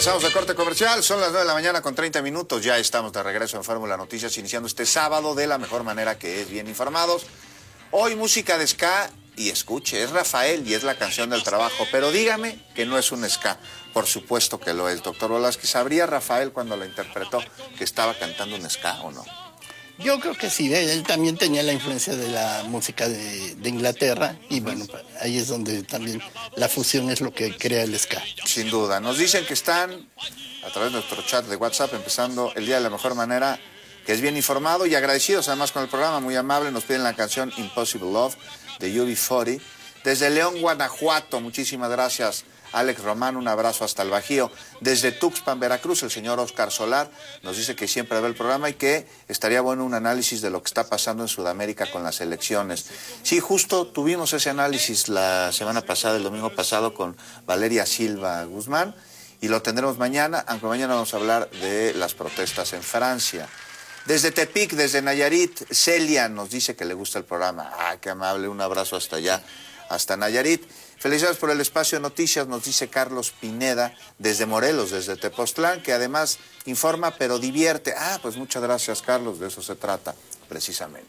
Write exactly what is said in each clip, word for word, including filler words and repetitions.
Regresamos al corte comercial, son las nueve de la mañana con treinta minutos, ya estamos de regreso en Fórmula Noticias, iniciando este sábado de la mejor manera, que es bien informados. Hoy música de ska, y escuche, es Rafael y es la canción del trabajo, pero dígame que no es un ska, por supuesto que lo es, doctor Volaski. ¿Sabría Rafael cuando lo interpretó que estaba cantando un ska o no? Yo creo que sí, él también tenía la influencia de la música de, de Inglaterra y bueno, ahí es donde también la fusión es lo que crea el ska. Sin duda, nos dicen que están a través de nuestro chat de WhatsApp empezando el día de la mejor manera, que es bien informado y agradecidos además con el programa, muy amable. Nos piden la canción Impossible Love de U B cuarenta desde León, Guanajuato. Muchísimas gracias, Alex Román, un abrazo hasta el Bajío. Desde Tuxpan, Veracruz, el señor Oscar Solar nos dice que siempre ve el programa y que estaría bueno un análisis de lo que está pasando en Sudamérica con las elecciones. Sí, justo tuvimos ese análisis la semana pasada, el domingo pasado, con Valeria Silva Guzmán, y lo tendremos mañana, aunque mañana vamos a hablar de las protestas en Francia. Desde Tepic, desde Nayarit, Celia nos dice que le gusta el programa. Ah, qué amable, un abrazo hasta allá, hasta Nayarit. Felicidades por el espacio de noticias, nos dice Carlos Pineda, desde Morelos, desde Tepoztlán, que además informa pero divierte. Ah, pues muchas gracias, Carlos, de eso se trata, precisamente.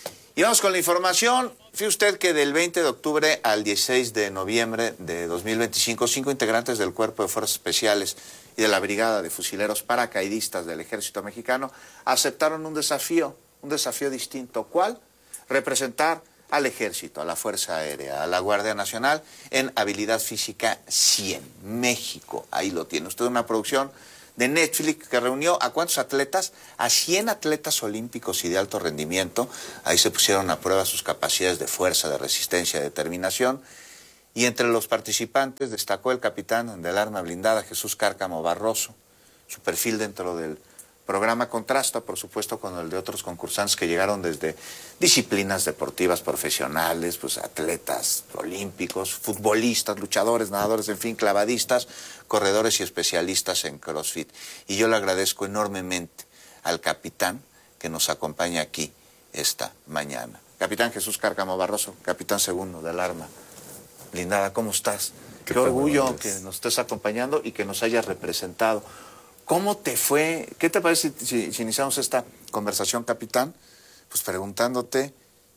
Y vamos con la información. Fíjese usted que del veinte de octubre al dieciséis de noviembre de dos mil veinticinco, cinco integrantes del Cuerpo de Fuerzas Especiales y de la Brigada de Fusileros Paracaidistas del Ejército Mexicano aceptaron un desafío, un desafío distinto. ¿Cuál? Representar al Ejército, a la Fuerza Aérea, a la Guardia Nacional en habilidad física cien, México. Ahí lo tiene usted, una producción de Netflix que reunió ¿a cuántos atletas? A cien atletas olímpicos y de alto rendimiento. Ahí se pusieron a prueba sus capacidades de fuerza, de resistencia, de determinación. Y entre los participantes destacó el capitán del arma blindada, Jesús Cárcamo Barroso. Su perfil dentro del programa contrasta, por supuesto, con el de otros concursantes que llegaron desde disciplinas deportivas profesionales, pues atletas olímpicos, futbolistas, luchadores, nadadores, en fin, clavadistas, corredores y especialistas en CrossFit. Y yo le agradezco enormemente al capitán que nos acompaña aquí esta mañana. Capitán Jesús Cárcamo Barroso, capitán segundo del arma blindada, ¿cómo estás? Qué, Qué orgullo que nos estés acompañando y que nos hayas representado. ¿Cómo te fue? ¿Qué te parece si, si, si iniciamos esta conversación, capitán? Pues preguntándote,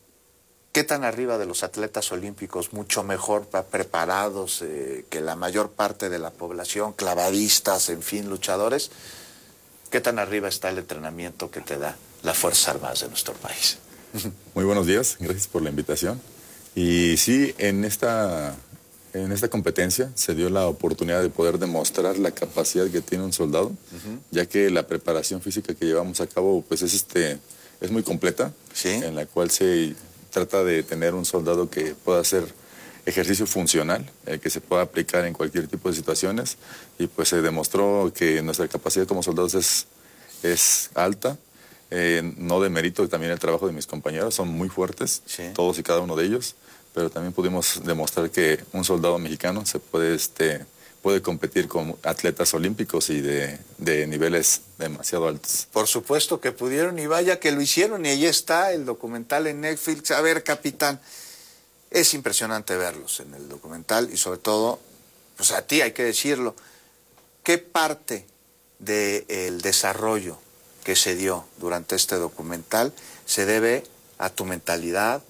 ¿qué tan arriba de los atletas olímpicos, mucho mejor preparados eh, que la mayor parte de la población, clavadistas, en fin, luchadores? ¿Qué tan arriba está el entrenamiento que te da las Fuerzas Armadas de nuestro país? Muy buenos días, gracias por la invitación. Y sí, en esta... En esta competencia se dio la oportunidad de poder demostrar la capacidad que tiene un soldado, uh-huh. ya que la preparación física que llevamos a cabo pues es, este, es muy completa, ¿sí? En la cual se trata de tener un soldado que pueda hacer ejercicio funcional, eh, que se pueda aplicar en cualquier tipo de situaciones, y pues se demostró que nuestra capacidad como soldados es, es alta. Eh, no demerito también el trabajo de mis compañeros, son muy fuertes, ¿sí? Todos y cada uno de ellos. Pero también pudimos demostrar que un soldado mexicano se puede, este, puede competir con atletas olímpicos y de, de niveles demasiado altos. Por supuesto que pudieron y vaya que lo hicieron, y ahí está el documental en Netflix. A ver, capitán, es impresionante verlos en el documental y sobre todo, pues a ti hay que decirlo, ¿qué parte del desarrollo que se dio durante este documental se debe a tu mentalidad,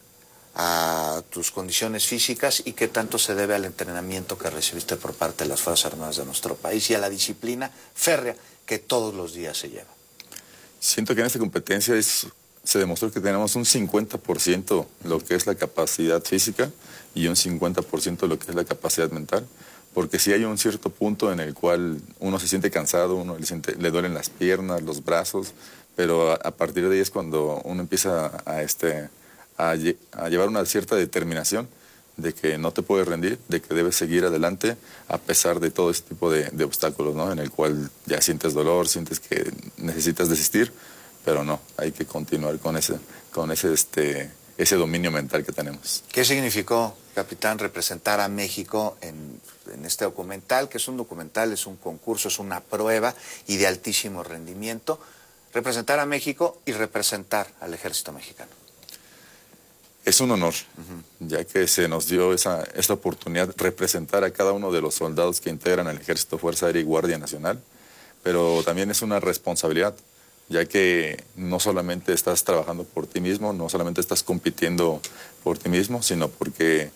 a tus condiciones físicas, y qué tanto se debe al entrenamiento que recibiste por parte de las Fuerzas Armadas de nuestro país y a la disciplina férrea que todos los días se lleva? Siento que en esta competencia es, se demostró que tenemos un cincuenta por ciento lo que es la capacidad física y un cincuenta por ciento lo que es la capacidad mental, porque si hay un cierto punto en el cual uno se siente cansado, uno le, siente, le duelen las piernas, los brazos, pero a, a partir de ahí es cuando uno empieza a, a este... A, lle a llevar una cierta determinación de que no te puedes rendir, de que debes seguir adelante a pesar de todo este tipo de, de obstáculos, ¿no? En el cual ya sientes dolor, sientes que necesitas desistir, pero no, hay que continuar con ese, con ese, este, ese dominio mental que tenemos. ¿Qué significó, capitán, representar a México en, en este documental, que es un documental, es un concurso, es una prueba y de altísimo rendimiento? Representar a México y representar al Ejército Mexicano. Es un honor, uh-huh. ya que se nos dio esa, esta oportunidad de representar a cada uno de los soldados que integran el Ejército, Fuerza Aérea y Guardia Nacional, pero también es una responsabilidad, ya que no solamente estás trabajando por ti mismo, no solamente estás compitiendo por ti mismo, sino porque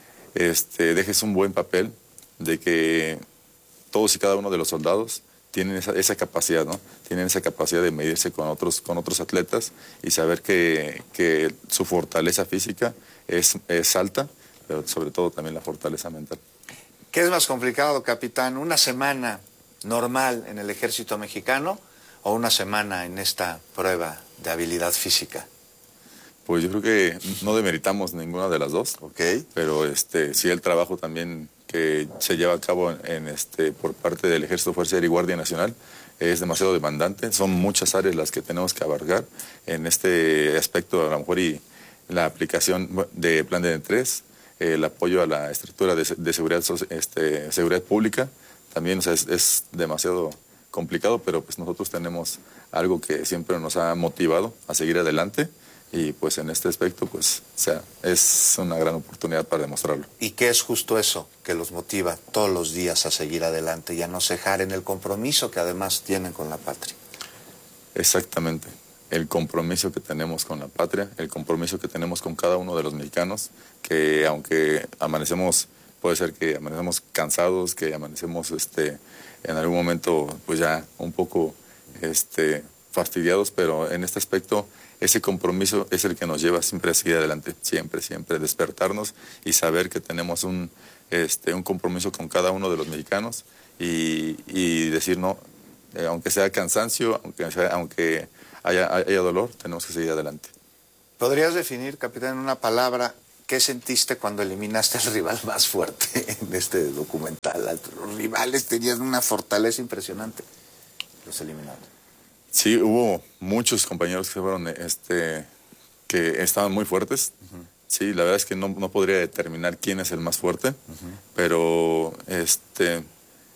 este, dejes un buen papel de que todos y cada uno de los soldados tienen esa, esa capacidad, ¿no? Tienen esa capacidad de medirse con otros, con otros atletas y saber que, que su fortaleza física es, es alta, pero sobre todo también la fortaleza mental. ¿Qué es más complicado, capitán? ¿Una semana normal en el ejército mexicano o una semana en esta prueba de habilidad física? Pues yo creo que no demeritamos ninguna de las dos, okay. pero este, sí el trabajo también que se lleva a cabo en, en este, por parte del Ejército, Fuerza Aérea y Guardia Nacional es demasiado demandante. Son muchas áreas las que tenemos que abarcar en este aspecto, a lo mejor, y la aplicación de Plan de tres, el apoyo a la estructura de, de seguridad, este, seguridad pública, también, o sea, es, es demasiado complicado, pero pues nosotros tenemos algo que siempre nos ha motivado a seguir adelante. Y pues en este aspecto, pues, o sea, es una gran oportunidad para demostrarlo. ¿Y qué es justo eso que los motiva todos los días a seguir adelante y a no cejar en el compromiso que además tienen con la patria? Exactamente. El compromiso que tenemos con la patria, el compromiso que tenemos con cada uno de los mexicanos, que aunque amanecemos, puede ser que amanecemos cansados, que amanecemos este, en algún momento pues ya un poco este, fastidiados, pero en este aspecto ese compromiso es el que nos lleva siempre a seguir adelante, siempre, siempre, despertarnos y saber que tenemos un, este, un compromiso con cada uno de los mexicanos y, y decir no, eh, aunque sea cansancio, aunque, sea, aunque haya, haya dolor, tenemos que seguir adelante. ¿Podrías definir, capitán, en una palabra, qué sentiste cuando eliminaste al rival más fuerte en este documental? Los rivales tenían una fortaleza impresionante, los eliminaron. Sí, hubo muchos compañeros que fueron, este, que estaban muy fuertes. Uh-huh. Sí, la verdad es que no, no podría determinar quién es el más fuerte, uh-huh. pero este,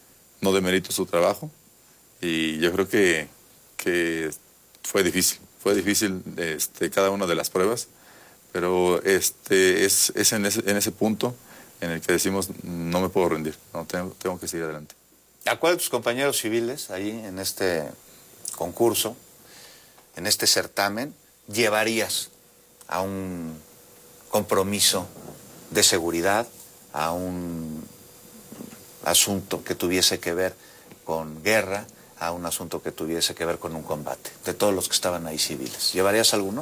no demerito su trabajo y yo creo que, que fue difícil, fue difícil este, cada una de las pruebas, pero este, es, es en, ese, en ese punto en el que decimos no me puedo rendir, no, tengo, tengo que seguir adelante. ¿A cuál de tus compañeros civiles ahí en este concurso, en este certamen, llevarías a un compromiso de seguridad, a un asunto que tuviese que ver con guerra, a un asunto que tuviese que ver con un combate, de todos los que estaban ahí civiles? ¿Llevarías alguno?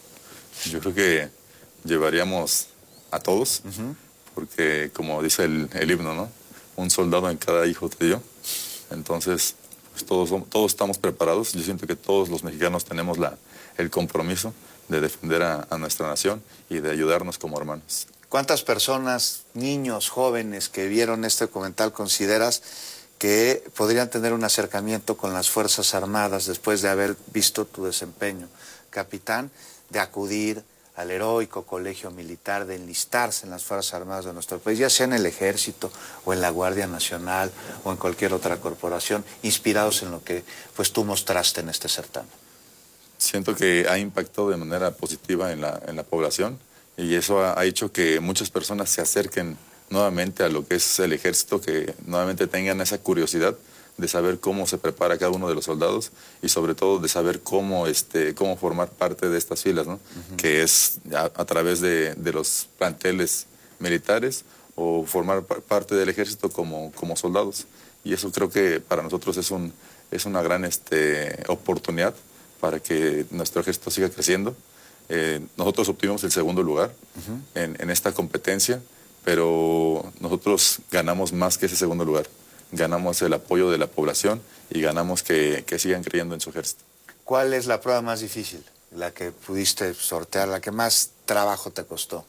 Yo creo que llevaríamos a todos, uh-huh. porque como dice el, el himno, ¿no? Un soldado en cada hijo te dio. Entonces, pues todos, todos estamos preparados. Yo siento que todos los mexicanos tenemos la, el compromiso de defender a, a nuestra nación y de ayudarnos como hermanos. ¿Cuántas personas, niños, jóvenes que vieron este documental consideras que podrían tener un acercamiento con las Fuerzas Armadas después de haber visto tu desempeño, capitán, de acudir al heroico colegio militar, de enlistarse en las Fuerzas Armadas de nuestro país, ya sea en el Ejército o en la Guardia Nacional o en cualquier otra corporación, inspirados en lo que pues tú mostraste en este certamen? Siento que ha impactado de manera positiva en la, en la población y eso ha, ha hecho que muchas personas se acerquen nuevamente a lo que es el Ejército, que nuevamente tengan esa curiosidad de saber cómo se prepara cada uno de los soldados y sobre todo de saber cómo, este, cómo formar parte de estas filas, ¿no? Uh-huh. Que es a, a través de, de los planteles militares o formar parte del Ejército como, como soldados. Y eso creo que para nosotros es, un, es una gran este, oportunidad para que nuestro Ejército siga creciendo. Eh, nosotros obtuvimos el segundo lugar uh-huh. en, en esta competencia, pero nosotros ganamos más que ese segundo lugar. Ganamos el apoyo de la población y ganamos que, que sigan creyendo en su ejército. ¿Cuál es la prueba más difícil, la que pudiste sortear, la que más trabajo te costó?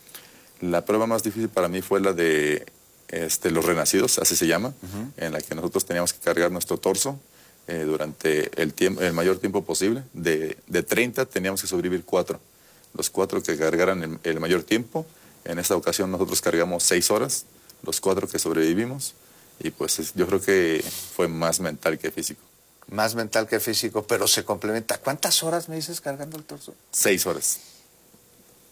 La prueba más difícil para mí fue la de este, los renacidos, así se llama, uh-huh. en la que nosotros teníamos que cargar nuestro torso eh, durante el, tiempo, el mayor tiempo posible. De, de treinta teníamos que sobrevivir cuatro. Los cuatro que cargaran el, el mayor tiempo. En esta ocasión nosotros cargamos seis horas, los cuatro que sobrevivimos. Y pues yo creo que fue más mental que físico. Más mental que físico, pero se complementa. ¿Cuántas horas me dices cargando el torso? Seis horas.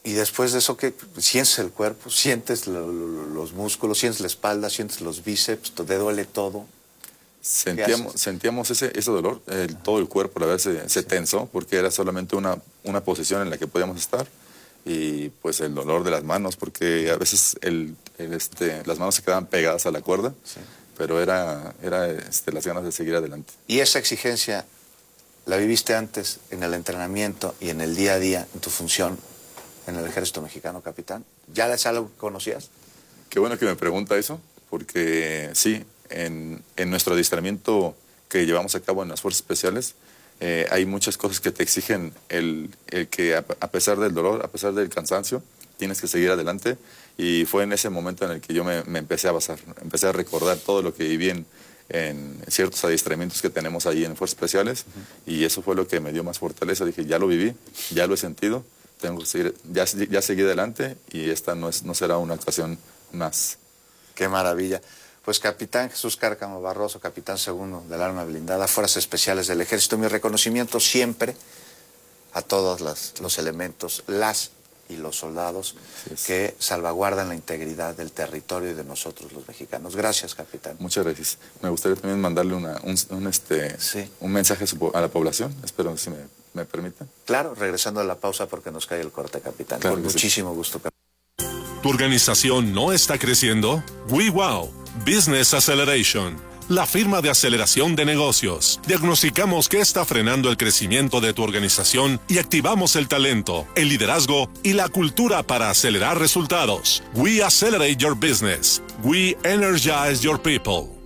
Y después de eso, ¿qué? Sientes el cuerpo, sientes lo, lo, los músculos, sientes la espalda, sientes los bíceps, te duele todo. Sentíamos, sentíamos ese, ese dolor, el, todo el cuerpo la verdad se, se tensó porque era solamente una, una posición en la que podíamos estar. Y pues el dolor de las manos, porque a veces el, el, este, las manos se quedaban pegadas a la cuerda, sí. pero era, era este, las ganas de seguir adelante. ¿Y esa exigencia la viviste antes en el entrenamiento y en el día a día, en tu función en el Ejército Mexicano, capitán? ¿Ya es algo que conocías? Qué bueno que me pregunta eso, porque sí, en, en nuestro adiestramiento que llevamos a cabo en las Fuerzas Especiales, Eh, hay muchas cosas que te exigen el, el que a, a pesar del dolor, a pesar del cansancio, tienes que seguir adelante, y fue en ese momento en el que yo me, me empecé a basar, empecé a recordar todo lo que viví en, en ciertos adiestramientos que tenemos ahí en Fuerzas Especiales, uh-huh. y eso fue lo que me dio más fortaleza. Dije, ya lo viví, ya lo he sentido, tengo que seguir, ya, ya seguí adelante, y esta no, es, no será una ocasión más. Qué maravilla. Pues capitán Jesús Cárcamo Barroso, capitán segundo del Arma Blindada, Fuerzas Especiales del Ejército, mi reconocimiento siempre a todos las, los elementos, las y los soldados sí, que salvaguardan la integridad del territorio y de nosotros los mexicanos. Gracias, capitán. Muchas gracias. Me gustaría también mandarle una, un, un, este, sí. un mensaje a, su, a la población, espero si me, me permiten. Claro, regresando a la pausa porque nos cae el corte, capitán. Claro, Con muchísimo sí. gusto, capitán. ¿Tu organización no está creciendo? WeWow Business Acceleration, la firma de aceleración de negocios. Diagnosticamos qué está frenando el crecimiento de tu organización y activamos el talento, el liderazgo y la cultura para acelerar resultados. We accelerate your business. We energize your people.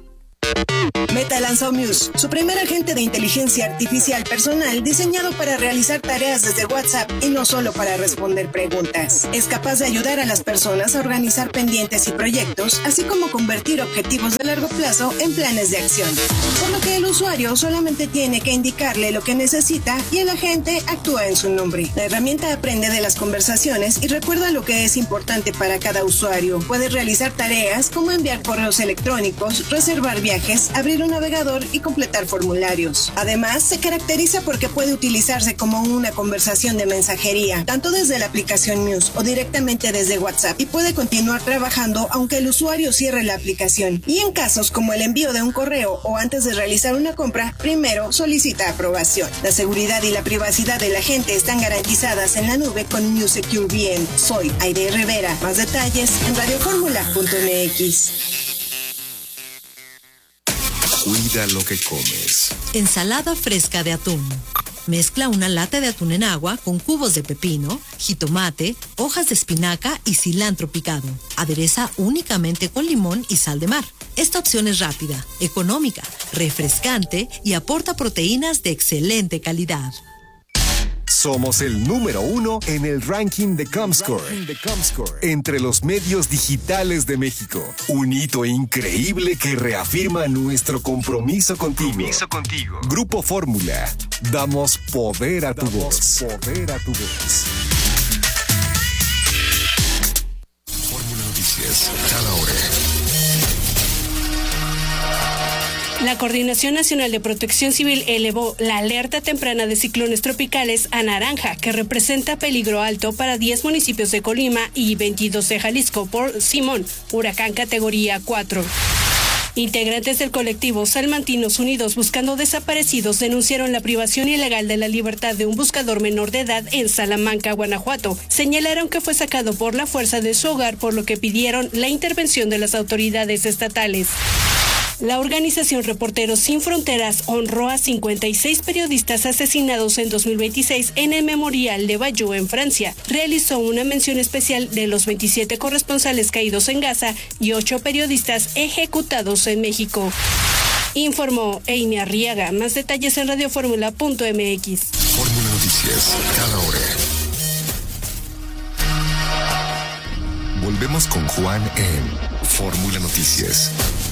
Meta lanzó Muse, su primer agente de inteligencia artificial personal diseñado para realizar tareas desde WhatsApp y no solo para responder preguntas. Es capaz de ayudar a las personas a organizar pendientes y proyectos, así como convertir objetivos de largo plazo en planes de acción. Por lo que el usuario solamente tiene que indicarle lo que necesita y el agente actúa en su nombre. La herramienta aprende de las conversaciones y recuerda lo que es importante para cada usuario. Puede realizar tareas como enviar correos electrónicos, reservar viajes, abrir un navegador y completar formularios. Además, se caracteriza porque puede utilizarse como una conversación de mensajería, tanto desde la aplicación Muse o directamente desde WhatsApp, y puede continuar trabajando aunque el usuario cierre la aplicación. Y en casos como el envío de un correo o antes de realizar una compra, primero solicita aprobación. La seguridad y la privacidad del agente están garantizadas en la nube con Muse Secure V M. Soy Aide Rivera. Más detalles en radioformula punto m x. Cuida lo que comes. Ensalada fresca de atún. Mezcla una lata de atún en agua con cubos de pepino, jitomate, hojas de espinaca y cilantro picado. Adereza únicamente con limón y sal de mar. Esta opción es rápida, económica, refrescante y aporta proteínas de excelente calidad. Somos el número uno en el ranking de Comscore, entre los medios digitales de México. Un hito increíble que reafirma nuestro compromiso contigo. Compromiso contigo. Grupo Fórmula. Damos poder a tu voz. Poder a tu voz. Fórmula Noticias, cada hora. La Coordinación Nacional de Protección Civil elevó la alerta temprana de ciclones tropicales a naranja, que representa peligro alto para diez municipios de Colima y veintidós de Jalisco por Simón, huracán categoría cuatro. Integrantes del colectivo Salmantinos Unidos Buscando Desaparecidos denunciaron la privación ilegal de la libertad de un buscador menor de edad en Salamanca, Guanajuato. Señalaron que fue sacado por la fuerza de su hogar, por lo que pidieron la intervención de las autoridades estatales. La organización Reporteros Sin Fronteras honró a cincuenta y seis periodistas asesinados en dos mil veintiséis en el Memorial de Bayeux, en Francia. Realizó una mención especial de los veintisiete corresponsales caídos en Gaza y ocho periodistas ejecutados en México. Informó Eime Arriaga. Más detalles en radioformula punto m x. Fórmula Noticias, cada hora. Volvemos con Juan en Fórmula Noticias.